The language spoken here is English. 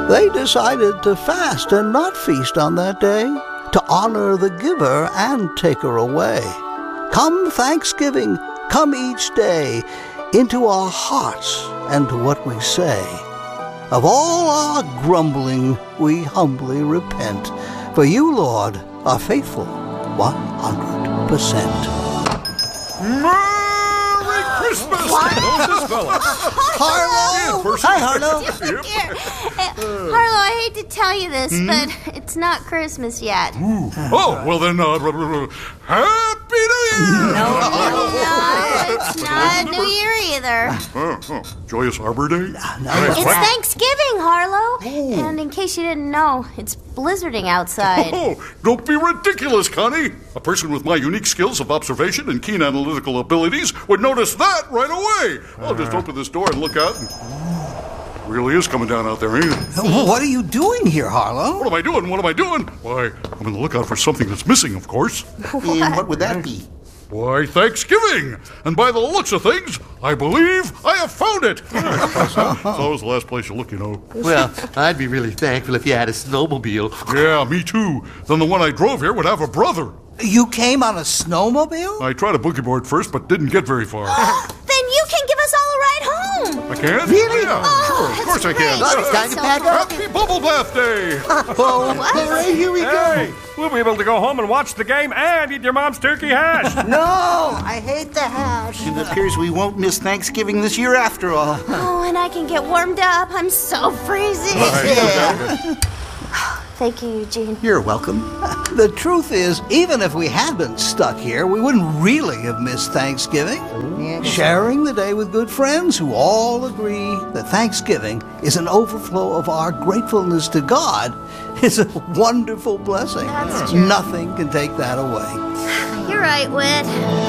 They decided to fast and not feast on that day, to honor the giver and taker away. Come Thanksgiving, come each day, into our hearts and to what we say. Of all our grumbling we humbly repent, for you, Lord, are faithful 100%. Merry Christmas! How's this fella? Harlow! Hi, Harlow. Harlow, I hate to tell you this, but it's not Christmas yet. Oh, well then, Happy New Year! No, it's not New Year either. Joyous Arbor Day? It's Thanksgiving, Harlow. And in case you didn't know, it's blizzarding outside. Oh, don't be ridiculous, Connie. A person with my unique skills of observation and keen analytical abilities would notice that right away. I'll just open this door and look out. It really is coming down out there, ain't it? What are you doing here, Harlow? What am I doing? Why, I'm on the lookout for something that's missing, of course. And what would that be? Why, Thanksgiving! And by the looks of things, I believe I have found it! It's always the last place you look, you know. Well, I'd be really thankful if you had a snowmobile. Yeah, me too. Then the one I drove here would have a brother. You came on a snowmobile? I tried a boogie board first, but didn't get very far. Then you can give us all a ride home. I can? Really? Yeah, sure, of course I can. Well, it's time to pack up. Happy Bubble Bath Day! Oh, hooray, here we go. Hey, we'll be able to go home and watch the game and eat your mom's turkey hash. No, I hate the hash. It appears we won't miss Thanksgiving this year after all. Oh, and I can get warmed up. I'm so freezing. Thank you, Eugene. You're welcome. The truth is, even if we had been stuck here, we wouldn't really have missed Thanksgiving. Sharing the day with good friends who all agree that Thanksgiving is an overflow of our gratefulness to God is a wonderful blessing. That's true. Nothing can take that away. You're right, Whit.